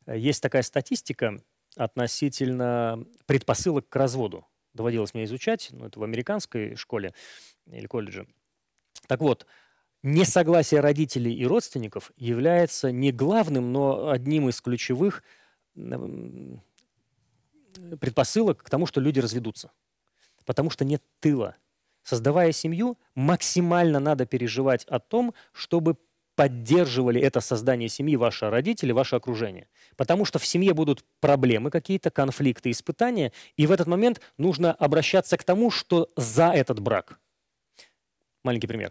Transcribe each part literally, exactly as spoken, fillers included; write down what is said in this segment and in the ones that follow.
Э, Есть такая статистика относительно предпосылок к разводу. Доводилось мне изучать, ну, это в американской школе или колледже. Так вот, несогласие родителей и родственников является не главным, но одним из ключевых м, предпосылок к тому, что люди разведутся. Потому что нет тыла. Создавая семью, максимально надо переживать о том, чтобы поддерживали это создание семьи ваши родители, ваше окружение. Потому что в семье будут проблемы какие-то, конфликты, испытания, и в этот момент нужно обращаться к тому, что за этот брак. Маленький пример.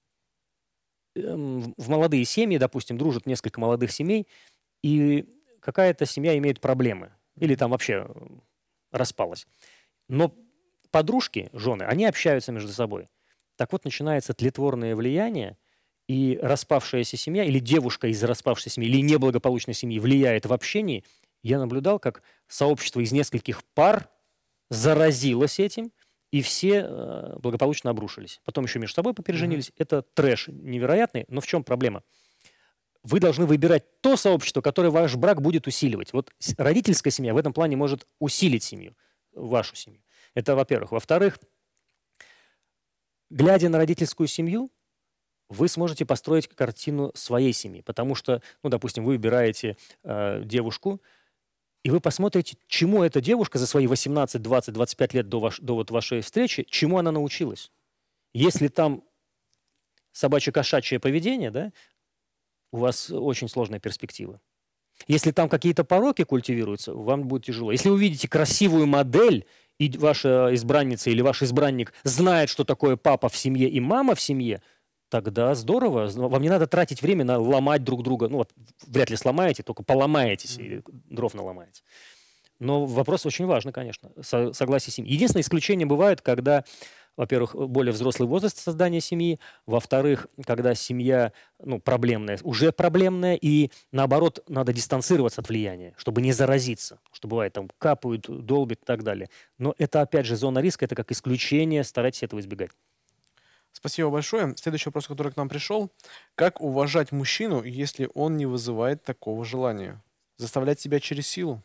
Эм, В молодые семьи, допустим, дружат несколько молодых семей, и какая-то семья имеет проблемы, или там вообще э, распалась. Но подружки, жены, они общаются между собой. Так вот, начинается тлетворное влияние, и распавшаяся семья, или девушка из распавшейся семьи, или неблагополучной семьи влияет в общении. Я наблюдал, как сообщество из нескольких пар заразилось этим, и все э, благополучно обрушились. Потом еще между собой попереженились. Это трэш невероятный, но в чем проблема? Вы должны выбирать то сообщество, которое ваш брак будет усиливать. Вот с- родительская семья в этом плане может усилить семью, вашу семью. Это во-первых. Во-вторых, глядя на родительскую семью, вы сможете построить картину своей семьи. Потому что, ну, допустим, вы выбираете э, девушку, и вы посмотрите, чему эта девушка за свои восемнадцать, двадцать, двадцать пять лет до, ваш- до вот вашей встречи, чему она научилась. Если там собачье-кошачье поведение, да, у вас очень сложная перспектива. Если там какие-то пороки культивируются, вам будет тяжело. Если вы увидите красивую модель, и ваша избранница или ваш избранник знает, что такое папа в семье и мама в семье, тогда здорово. Зна- Вам не надо тратить время на ломать друг друга. Ну вот, вряд ли сломаете, только поломаетесь и дров наломаете. Но вопрос очень важный, конечно, со- согласие семьи. Единственное исключение бывает, когда, во-первых, более взрослый возраст создания семьи, во-вторых, когда семья, ну, проблемная, уже проблемная, и наоборот, надо дистанцироваться от влияния, чтобы не заразиться, что бывает, там капают, долбят и так далее. Но это, опять же, зона риска, это как исключение, старайтесь этого избегать. Спасибо большое. Следующий вопрос, который к нам пришел. Как уважать мужчину, если он не вызывает такого желания? Заставлять себя через силу?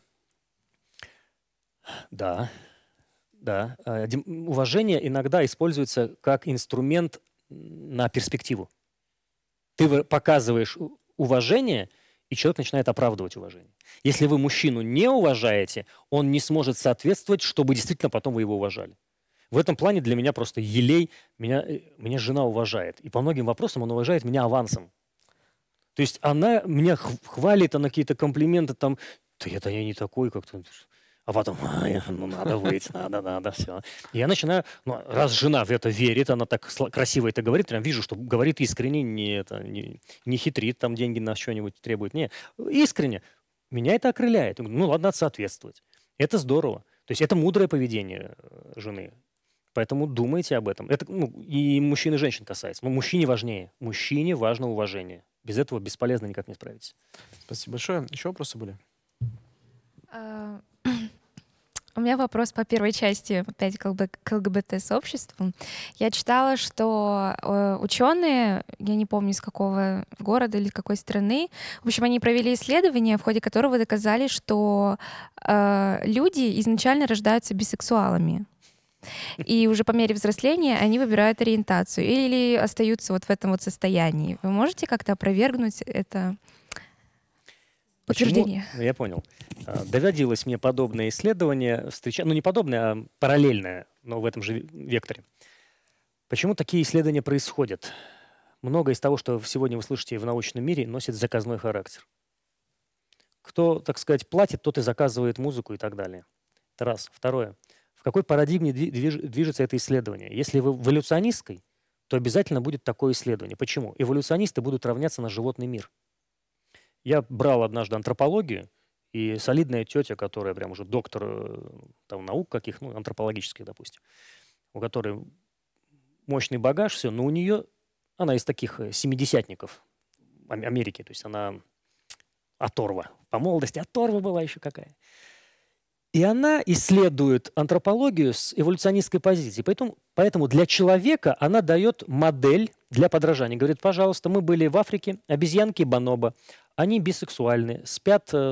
Да, да. Э, дем- Уважение иногда используется как инструмент на перспективу. Ты вы- показываешь у- уважение, и человек начинает оправдывать уважение. Если вы мужчину не уважаете, он не сможет соответствовать, чтобы действительно потом вы его уважали. В этом плане для меня просто елей. Меня, э, меня жена уважает. И по многим вопросам он уважает меня авансом. То есть она меня х- хвалит, она какие-то комплименты там, да это я не такой как-то. А потом, «Ай, ну надо быть, надо, надо, все. И я начинаю, ну, раз жена в это верит, она так сла- красиво это говорит, прям вижу, что говорит искренне, не, это, не, не хитрит, там деньги на что-нибудь требует, не, искренне. Меня это окрыляет. Я говорю, ну ладно, надо соответствовать. Это здорово. То есть это мудрое поведение э, жены. Поэтому думайте об этом. Это, ну, и мужчин и женщин касается. Но мужчине важнее. Мужчине важно уважение. Без этого бесполезно никак не справиться. Спасибо большое. Еще вопросы были? А, У меня вопрос по первой части, опять к ЛГБ к ЛГБТ-сообществу. Я читала, что э, ученые, я не помню из какого города или какой страны, в общем, они провели исследование, в ходе которого доказали, что э, люди изначально рождаются бисексуалами. И уже по мере взросления они выбирают ориентацию или остаются вот в этом вот состоянии. Вы можете как-то опровергнуть это Почему? утверждение? Ну, я понял. А, Доводилось мне подобное исследование встречать, ну не подобное, а параллельное, но в этом же ве- векторе. Почему такие исследования происходят? Многое из того, что сегодня вы слышите в научном мире, носит заказной характер. Кто, так сказать, платит, тот и заказывает музыку и так далее. Это раз. Второе. В какой парадигме дви- движ- движется это исследование? Если вы в эволюционистской, то обязательно будет такое исследование. Почему? Эволюционисты будут равняться на животный мир. Я брал однажды антропологию, и солидная тетя, которая прям уже доктор э, там, наук каких, ну, антропологических, допустим, у которой мощный багаж, все, но у нее, она из таких э, семидесятников Ам- Америки, то есть она оторва. По молодости оторва была еще какая. И она исследует антропологию с эволюционистской позиции. Поэтому, поэтому для человека она дает модель для подражания. Говорит, пожалуйста, мы были в Африке, обезьянки бонобо, они бисексуальны, спят э,